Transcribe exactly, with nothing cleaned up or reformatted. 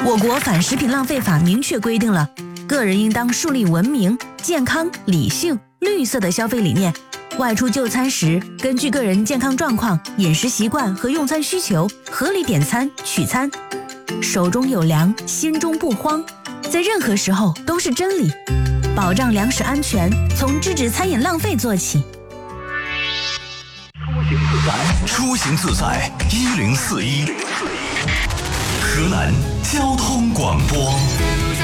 我国反食品浪费法明确规定了，个人应当树立文明、健康、理性、绿色的消费理念。外出就餐时，根据个人健康状况、饮食习惯和用餐需求，合理点餐取餐。手中有粮，心中不慌，在任何时候都是真理。保障粮食安全，从制止餐饮浪费做起。 出行自在一零四一，河南交通广播。